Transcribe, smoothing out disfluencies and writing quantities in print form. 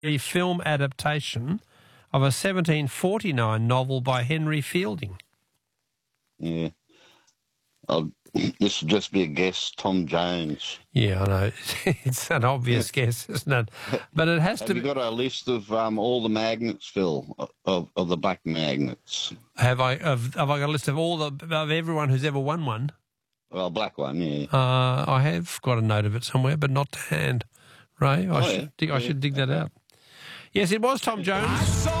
the film adaptation of a 1749 novel by Henry Fielding? Yeah. This would just be a guess, Tom Jones. Yeah, I know. It's an obvious guess, isn't it? But it has to Have be. you got a list of all the magnets, Phil, of the black magnets? Have I got a list of of everyone who's ever won one? Well, black one, yeah. I have got a note of it somewhere, but not to hand. Ray, I should dig that out. Yes, it was Tom Jones.